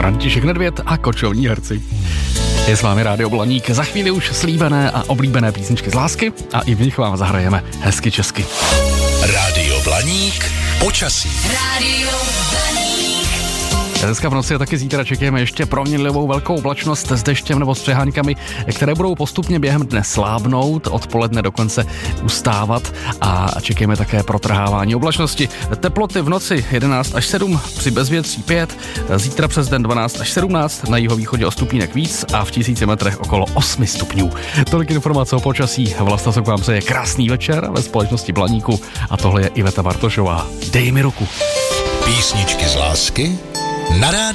František Nedvěd a kočovní herci. Je s vámi Rádio Blaník, za chvíli už slíbené a oblíbené písničky z lásky a i v nich vám zahrajeme hezky česky. Rádio Blaník, počasí. Rádio Blaník. Dneska v noci a taky zítra čekáme ještě proměnlivou velkou oblačnost s deštěm nebo s přeháňkami, které budou postupně během dne slábnout, odpoledne dokonce ustávat a čekáme také protrhávání oblačnosti. Teploty v noci 11 až 7, při bezvětří 5, zítra přes den 12 až 17, na jihovýchodě o stupínek víc a v 1000 metrech okolo 8 stupňů. Tolik informace o počasí. Vlasta Sok vám přeje krásný večer ve společnosti Blaníku a tohle je Iveta Bartošová. Dej mi ruku. Písničky z lásky na rádiu